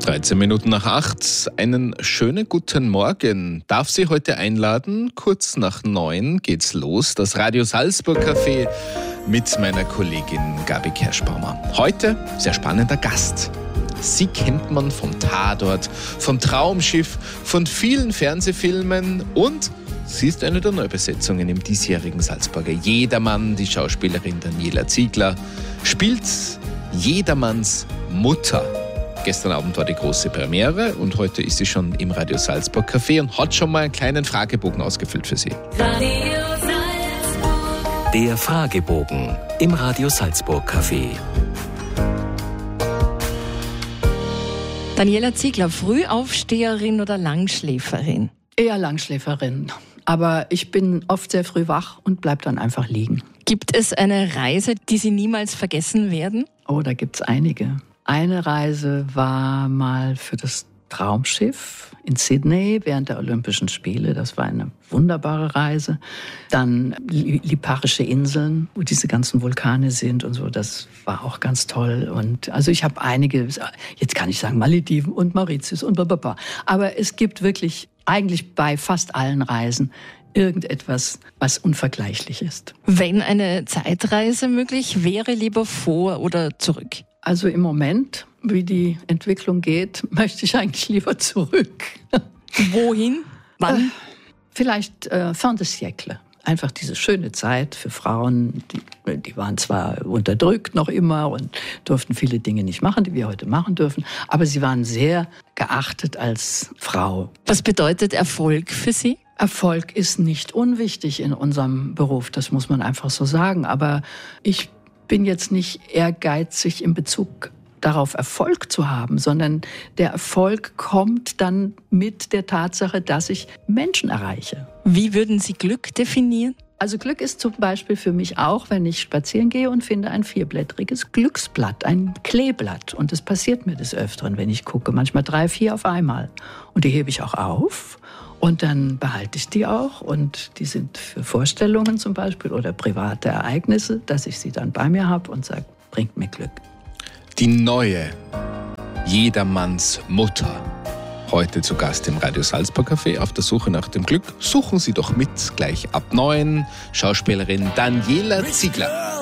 13 Minuten nach 8. Einen schönen guten Morgen. Darf Sie heute einladen? Kurz nach 9 geht's los. Das Radio Salzburg Café mit meiner Kollegin Gabi Kerschbaumer. Heute sehr spannender Gast. Sie kennt man vom Tatort, vom Traumschiff, von vielen Fernsehfilmen und sie ist eine der Neubesetzungen im diesjährigen Salzburger Jedermann. Die Schauspielerin Daniela Ziegler spielt Jedermanns Mutter. Gestern Abend war die große Premiere und heute ist sie schon im Radio Salzburg Café und hat schon mal einen kleinen Fragebogen ausgefüllt für Sie. Radio Salzburg. Der Fragebogen im Radio Salzburg Café. Daniela Ziegler, Frühaufsteherin oder Langschläferin? Eher Langschläferin. Aber ich bin oft sehr früh wach und bleib dann einfach liegen. Gibt es eine Reise, die Sie niemals vergessen werden? Oh, da gibt's einige. Eine Reise war mal für das Traumschiff in Sydney während der Olympischen Spiele. Das war eine wunderbare Reise. Dann Liparische Inseln, wo diese ganzen Vulkane sind und so. Das war auch ganz toll. Und also ich habe einige, jetzt kann ich sagen Malediven und Mauritius und blablabla. Aber es gibt wirklich eigentlich bei fast allen Reisen irgendetwas, was unvergleichlich ist. Wenn eine Zeitreise möglich wäre, lieber vor oder zurück? Also im Moment, wie die Entwicklung geht, möchte ich eigentlich lieber zurück. Wohin? Wann? Vielleicht fin de siècle. Einfach diese schöne Zeit für Frauen, die waren zwar unterdrückt noch immer und durften viele Dinge nicht machen, die wir heute machen dürfen, aber sie waren sehr geachtet als Frau. Was bedeutet Erfolg für Sie? Erfolg ist nicht unwichtig in unserem Beruf, das muss man einfach so sagen. Aber ich bin jetzt nicht ehrgeizig in Bezug darauf, Erfolg zu haben, sondern der Erfolg kommt dann mit der Tatsache, dass ich Menschen erreiche. Wie würden Sie Glück definieren? Also Glück ist zum Beispiel für mich auch, wenn ich spazieren gehe und finde ein 4-blättriges Glücksblatt, ein Kleeblatt. Und das passiert mir des Öfteren, wenn ich gucke, manchmal 3, 4 auf einmal. Und die hebe ich auch auf. Und dann behalte ich die auch und die sind für Vorstellungen zum Beispiel oder private Ereignisse, dass ich sie dann bei mir habe und sage, bringt mir Glück. Die neue Jedermanns Mutter. Heute zu Gast im Radio Salzburg Café auf der Suche nach dem Glück. Suchen Sie doch mit, gleich ab 9. Schauspielerin Daniela Ziegler.